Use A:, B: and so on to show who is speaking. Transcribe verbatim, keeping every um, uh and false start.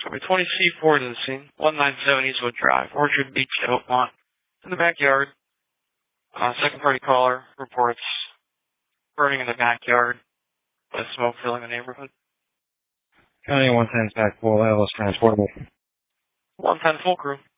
A: So twenty C four to the scene, one nine seven Eastwood Drive, Orchard Beach, Oakmont. In the backyard, uh, second party caller reports burning in the backyard, with smoke filling the neighborhood.
B: County one ten back full, L S transportable.
A: one ten full crew.